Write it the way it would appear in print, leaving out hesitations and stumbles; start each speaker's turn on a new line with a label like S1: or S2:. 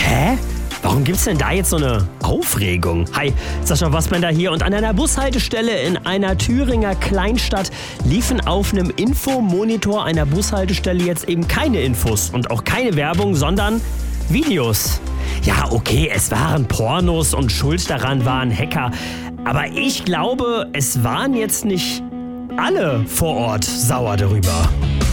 S1: Hä? Warum gibt's denn da jetzt so eine Aufregung? Hi, Sascha Wassbender hier und an einer Bushaltestelle in einer Thüringer Kleinstadt liefen auf einem Infomonitor einer Bushaltestelle jetzt eben keine Infos und auch keine Werbung, sondern Videos. Ja, okay, es waren Pornos und schuld daran waren Hacker, aber ich glaube, es waren jetzt nicht alle vor Ort sauer darüber.